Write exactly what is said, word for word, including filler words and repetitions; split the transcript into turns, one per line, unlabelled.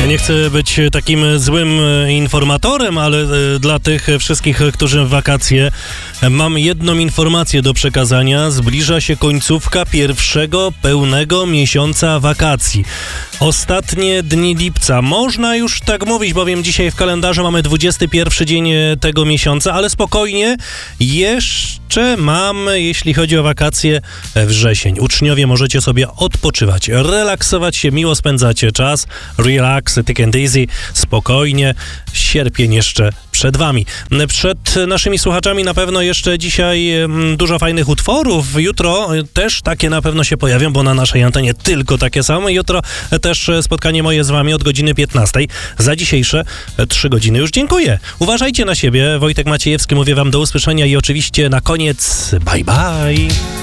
Nie chcę być takim złym informatorem, ale dla tych wszystkich, którzy w wakacje, mam jedną informację do przekazania. Zbliża się końcówka pierwszego pełnego miesiąca wakacji. Ostatnie dni lipca. Można już tak mówić, bowiem dzisiaj w kalendarzu mamy dwudziesty pierwszy dzień tego miesiąca, ale spokojnie, jeszcze mamy, jeśli chodzi o wakacje, wrzesień. Uczniowie, możecie sobie odpoczywać, relaksować się, miło spędzacie czas. Relax, take and easy, spokojnie. Sierpień jeszcze przed wami. Przed naszymi słuchaczami na pewno jeszcze dzisiaj dużo fajnych utworów. Jutro też takie na pewno się pojawią, bo na naszej antenie tylko takie same. Jutro też spotkanie moje z wami od godziny piętnastej. Za dzisiejsze trzy godziny już dziękuję. Uważajcie na siebie. Wojtek Maciejewski, mówię wam do usłyszenia i oczywiście na koniec bye bye.